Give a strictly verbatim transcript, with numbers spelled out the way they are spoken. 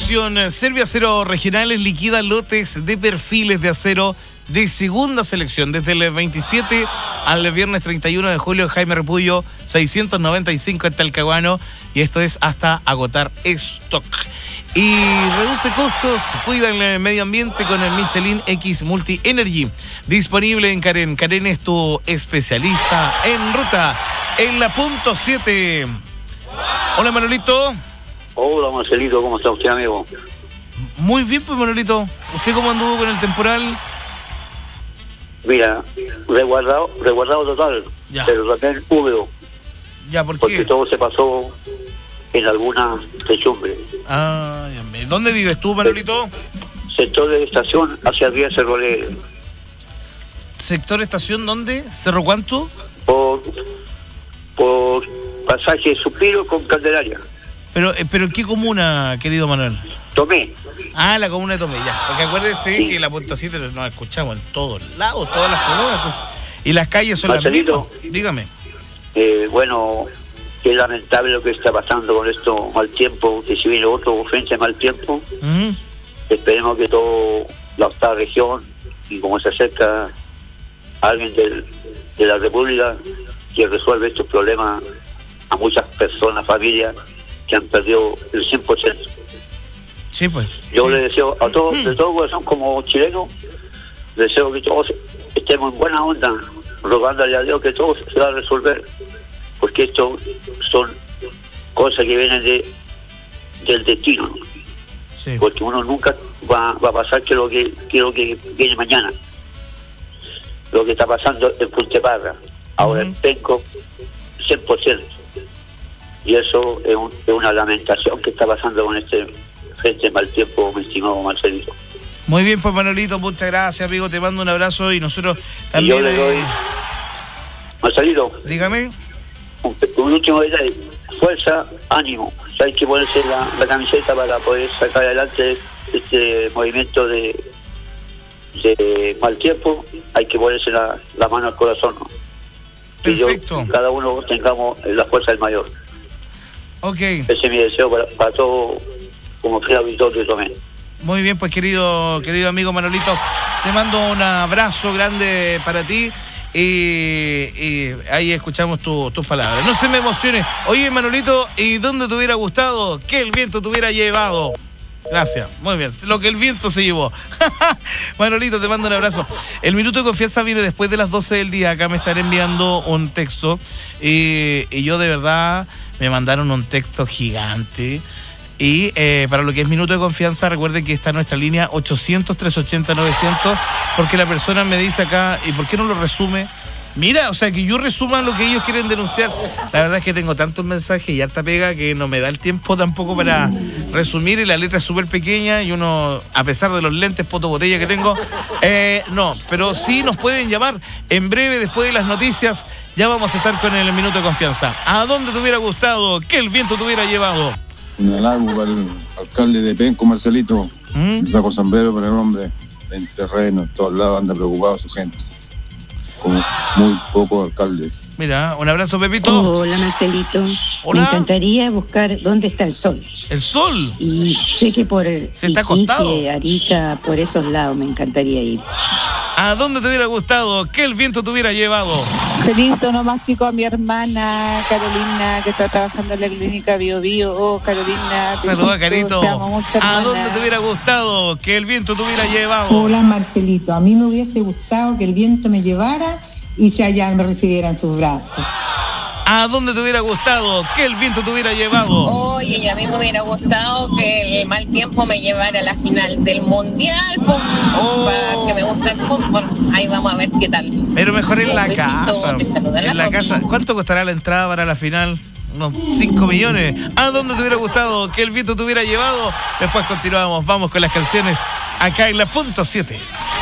información. Serbia Acero Regionales liquida lotes de perfiles de acero de segunda selección. Desde el veintisiete al viernes treinta y uno de julio, Jaime Repullo, seiscientos noventa y cinco en Talcahuano. Y esto es hasta agotar stock. Y reduce costos, cuida el medio ambiente con el Michelin X Multi Energy. Disponible en Karen. Karen es tu especialista en ruta. En la punto siete. Hola, Manolito. Hola, Marcelito, ¿cómo está usted, amigo? Muy bien, pues, Manolito. ¿Usted cómo anduvo con el temporal? Mira, resguardado, resguardado total, ya. Pero también húmedo. Ya, ¿por qué? Porque todo se pasó en alguna techumbre. Ah, ¿dónde vives tú, Manolito? Sector de estación hacia arriba Cerro Alegre. ¿Sector estación dónde? ¿Cerro cuánto? Por, por pasaje Suspiro con Candelaria. Pero, eh, pero ¿qué comuna, querido Manuel? Tomé. Ah, la comuna de Tomé, ya. Porque acuérdese sí. que la punta siete nos escuchamos en todos lados, todas las comunas. Pues, y las calles son Marcelito, las mismas. Dígame. Eh, bueno, qué lamentable lo que está pasando con esto mal tiempo, que si viene otro frente mal tiempo, uh-huh. Esperemos que toda la octava región, y como se acerca alguien del, de la República, que resuelve estos problemas a muchas personas, familias, que han perdido el cien por ciento. Sí, pues. Yo sí. le deseo a todos, de todo corazón, como chileno, deseo que todos estemos en buena onda, rogándole a Dios que todo se va a resolver, porque esto son cosas que vienen de del destino, ¿no? Sí. Porque uno nunca va, va a pasar que lo que, que lo que viene mañana, lo que está pasando en Punteparra, ahora uh-huh. en Penco, cien por ciento. Y eso es, un, es una lamentación que está pasando con este frente mal tiempo, mi estimado Marcelito. Muy bien, pues, Manolito, muchas gracias, amigo. Te mando un abrazo y nosotros también. Y yo le doy. Eh... Marcelito. Dígame. Un, un último detalle. Fuerza, ánimo. O sea, hay que ponerse la, la camiseta para poder sacar adelante este movimiento de, de mal tiempo. Hay que ponerse la, la mano al corazón, ¿no? Perfecto. Y yo, cada uno tengamos la fuerza del mayor. Ok. Ese es mi deseo para, para todo, como fiel auditorio también. Muy bien, pues, querido querido amigo Manolito, te mando un abrazo grande para ti y, y ahí escuchamos tu, tus palabras. No se me emocione. Oye, Manolito, ¿y dónde te hubiera gustado que el viento te hubiera llevado? Gracias, muy bien, lo que el viento se llevó. Manolito, te mando un abrazo. El minuto de confianza viene después de las doce del día. Acá me estaré enviando un texto y, y yo de verdad me mandaron un texto gigante. Y eh, para lo que es minuto de confianza, recuerden que está nuestra línea ochocientos, trescientos ochenta, novecientos, porque la persona me dice acá, ¿y por qué no lo resume? Mira, o sea, que yo resuma lo que ellos quieren denunciar. La verdad es que tengo tantos mensajes y harta pega que no me da el tiempo tampoco para resumir, y la letra es súper pequeña y uno, a pesar de los lentes poto botella que tengo, eh, no, pero sí nos pueden llamar en breve, después de las noticias, ya vamos a estar con el minuto de confianza. ¿A dónde te hubiera gustado que el viento te hubiera llevado? Un halago para el alcalde de Penco, Marcelito. ¿Mm? Me saco el sombrero para el hombre. En terreno, en todos lados, anda preocupado su gente. Como muy poco alcalde. Mira, un abrazo, Pepito. Hola, Marcelito. Hola. Me encantaría buscar dónde está el sol. ¿El sol? Y sé que por el Se está acostado. Arica, por esos lados me encantaría ir. ¿A dónde te hubiera gustado que el viento te hubiera llevado? Feliz onomástico a mi hermana Carolina, que está trabajando en la clínica Bio Bio. Oh, Carolina. Saluda, Carito. Te amo mucho, ¿A hermana. dónde te hubiera gustado que el viento te hubiera llevado? Hola, Marcelito. A mí me hubiese gustado que el viento me llevara y si allá me recibiera en sus brazos. ¿A dónde te hubiera gustado que el viento te hubiera llevado? Oye, y a mí me hubiera gustado que el mal tiempo me llevara a la final del Mundial, pues, oh. para que me guste el fútbol. Ahí vamos a ver qué tal. Pero mejor en Un la besito, casa. te saluda En la la Romy. casa. ¿Cuánto costará la entrada para la final? Unos cinco millones. ¿A dónde te hubiera gustado que el viento te hubiera llevado? Después continuamos. Vamos con las canciones acá en la punto siete.